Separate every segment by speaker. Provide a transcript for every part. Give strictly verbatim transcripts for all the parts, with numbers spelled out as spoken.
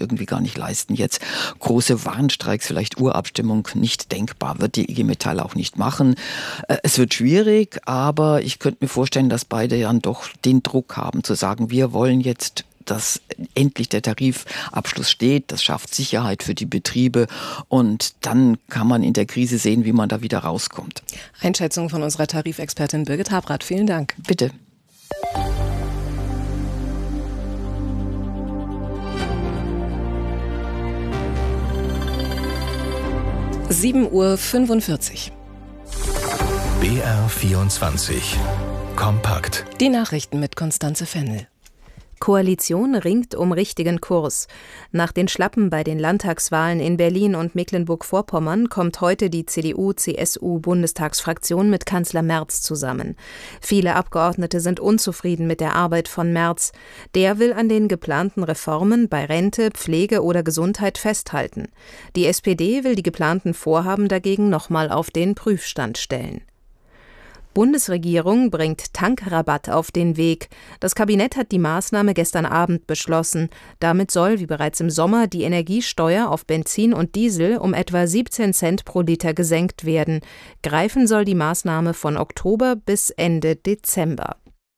Speaker 1: irgendwie gar nicht leisten. Jetzt große Warnstreiks, vielleicht Urabstimmung, nicht denkbar, wird die I G Metall auch nicht machen. Es wird schwierig, aber ich könnte mir vorstellen, dass beide ja doch den Druck haben, zu sagen, wir wollen jetzt, dass endlich der Tarifabschluss steht. Das schafft Sicherheit für die Betriebe und dann kann man in der Krise sehen, wie man da wieder rauskommt.
Speaker 2: Einschätzung von unserer Tarifexpertin Birgit Habrath. Vielen Dank.
Speaker 1: Bitte.
Speaker 2: sieben Uhr fünfundvierzig.
Speaker 3: B R vierundzwanzig. Kompakt.
Speaker 2: Die Nachrichten mit Konstanze Fennel.
Speaker 4: Koalition ringt um richtigen Kurs. Nach den Schlappen bei den Landtagswahlen in Berlin und Mecklenburg-Vorpommern kommt heute die C D U-C S U-Bundestagsfraktion mit Kanzler Merz zusammen. Viele Abgeordnete sind unzufrieden mit der Arbeit von Merz. Der will an den geplanten Reformen bei Rente, Pflege oder Gesundheit festhalten. Die S P D will die geplanten Vorhaben dagegen nochmal auf den Prüfstand stellen. Bundesregierung bringt Tankrabatt auf den Weg. Das Kabinett hat die Maßnahme gestern Abend beschlossen. Damit soll, wie bereits im Sommer, die Energiesteuer auf Benzin und Diesel um etwa siebzehn Cent pro Liter gesenkt werden. Greifen soll die Maßnahme von Oktober bis Ende Dezember.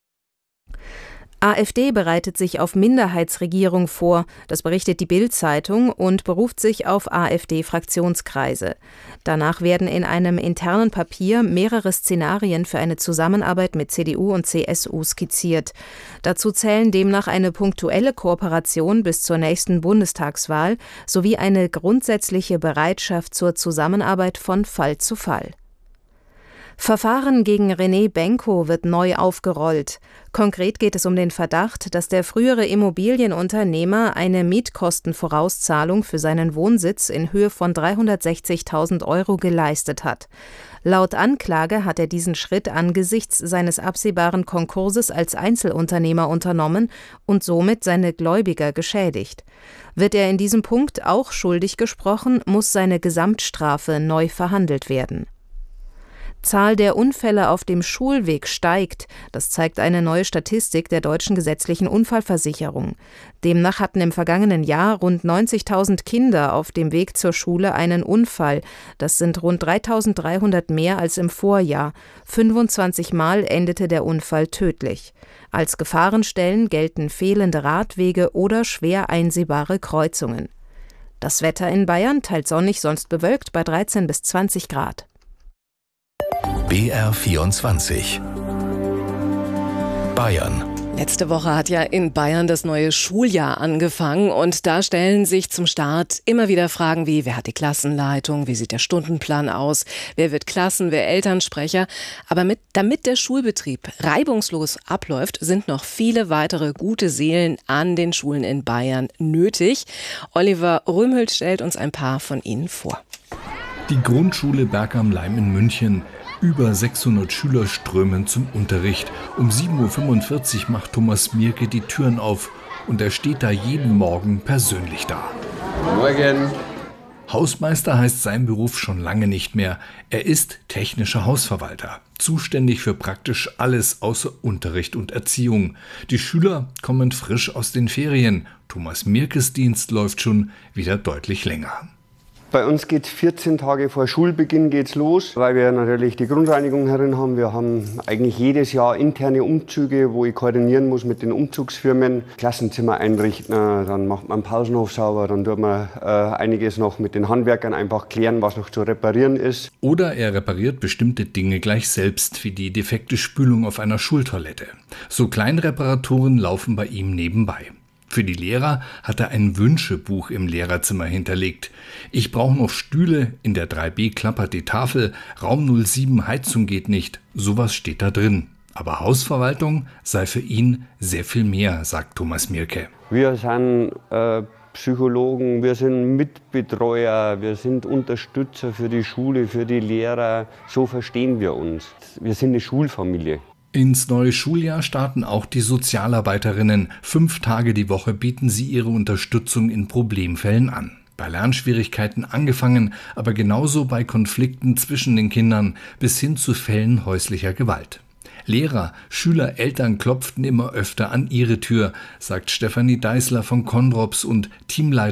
Speaker 4: AfD bereitet sich auf Minderheitsregierung vor, das berichtet die Bild-Zeitung und beruft sich auf AfD-Fraktionskreise. Danach werden in einem internen Papier mehrere Szenarien für eine Zusammenarbeit mit C D U und C S U skizziert. Dazu zählen demnach eine punktuelle Kooperation bis zur nächsten Bundestagswahl sowie eine grundsätzliche Bereitschaft zur Zusammenarbeit von Fall zu Fall. Verfahren gegen René Benko wird neu aufgerollt. Konkret geht es um den Verdacht, dass der frühere Immobilienunternehmer eine Mietkostenvorauszahlung für seinen Wohnsitz in Höhe von dreihundertsechzigtausend Euro geleistet hat. Laut Anklage hat er diesen Schritt angesichts seines absehbaren Konkurses als Einzelunternehmer unternommen und somit seine Gläubiger geschädigt. Wird er in diesem Punkt auch schuldig gesprochen, muss seine Gesamtstrafe neu verhandelt werden. Zahl der Unfälle auf dem Schulweg steigt. Das zeigt eine neue Statistik der Deutschen Gesetzlichen Unfallversicherung. Demnach hatten im vergangenen Jahr rund neunzigtausend Kinder auf dem Weg zur Schule einen Unfall. Das sind rund dreitausenddreihundert mehr als im Vorjahr. fünfundzwanzig Mal endete der Unfall tödlich. Als Gefahrenstellen gelten fehlende Radwege oder schwer einsehbare Kreuzungen. Das Wetter in Bayern teils sonnig, sonst bewölkt bei dreizehn bis zwanzig Grad.
Speaker 3: B R vierundzwanzig. Bayern.
Speaker 2: Letzte Woche hat ja in Bayern das neue Schuljahr angefangen und da stellen sich zum Start immer wieder Fragen wie, wer hat die Klassenleitung, wie sieht der Stundenplan aus, wer wird Klassen-, wer Elternsprecher. Aber mit, damit der Schulbetrieb reibungslos abläuft, sind noch viele weitere gute Seelen an den Schulen in Bayern nötig. Oliver Römhült stellt uns ein paar von ihnen vor.
Speaker 5: Die Grundschule Berg am Laim in München. Über sechshundert Schüler strömen zum Unterricht. Um sieben Uhr fünfundvierzig macht Thomas Mierke die Türen auf und er steht da jeden Morgen persönlich da.
Speaker 6: Morgen.
Speaker 5: Hausmeister heißt sein Beruf schon lange nicht mehr. Er ist technischer Hausverwalter, zuständig für praktisch alles außer Unterricht und Erziehung. Die Schüler kommen frisch aus den Ferien. Thomas Mierkes Dienst läuft schon wieder deutlich länger.
Speaker 6: Bei uns geht vierzehn Tage vor Schulbeginn geht's los, weil wir natürlich die Grundreinigung herin haben. Wir haben eigentlich jedes Jahr interne Umzüge, wo ich koordinieren muss mit den Umzugsfirmen. Klassenzimmer einrichten, dann macht man den Pausenhof sauber, dann tut man äh, einiges noch mit den Handwerkern einfach klären, was noch zu reparieren ist.
Speaker 5: Oder er repariert bestimmte Dinge gleich selbst, wie die defekte Spülung auf einer Schultoilette. So Kleinreparaturen laufen bei ihm nebenbei. Für die Lehrer hat er ein Wünschebuch im Lehrerzimmer hinterlegt. Ich brauche noch Stühle, in der drei b klappert die Tafel, Raum null sieben Heizung geht nicht, sowas steht da drin. Aber Hausverwaltung sei für ihn sehr viel mehr, sagt Thomas Mierke.
Speaker 6: Wir sind äh, Psychologen, wir sind Mitbetreuer, wir sind Unterstützer für die Schule, für die Lehrer. So verstehen wir uns. Wir sind eine Schulfamilie.
Speaker 5: Ins neue Schuljahr starten auch die Sozialarbeiterinnen. Fünf Tage die Woche bieten sie ihre Unterstützung in Problemfällen an. Bei Lernschwierigkeiten angefangen, aber genauso bei Konflikten zwischen den Kindern bis hin zu Fällen häuslicher Gewalt. Lehrer, Schüler, Eltern klopften immer öfter an ihre Tür, sagt Stefanie Deißler von Konrops und Teamleiterin